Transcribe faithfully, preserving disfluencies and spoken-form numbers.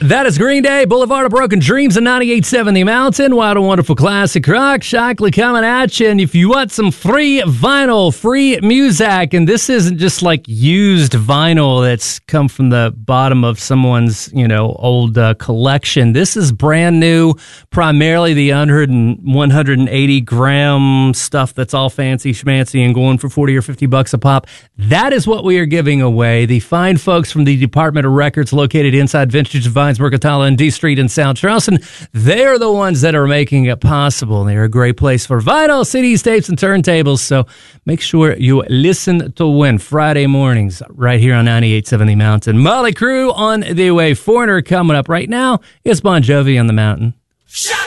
That is Green Day, Boulevard of Broken Dreams, and ninety-eight point seven The Mountain. Wild and wonderful classic rock. Shockley coming at you. And if you want some free vinyl, free music, and this isn't just like used vinyl that's come from the bottom of someone's, you know, old uh, collection. This is brand new, primarily the one hundred and one hundred eighty gram stuff that's all fancy schmancy and going for forty or fifty bucks a pop. That is what we are giving away. The fine folks from the Department of Records located inside Vintage Vines Mercantile and D Street in South Charleston, they're the ones that are making it possible. They're a great place for vinyl, C Ds, tapes, and turntables, so make sure you listen to win Friday mornings right here on ninety-eight point seven The Mountain. Molly Crew on the way. Foreigner coming up right now. It's Bon Jovi on the Mountain.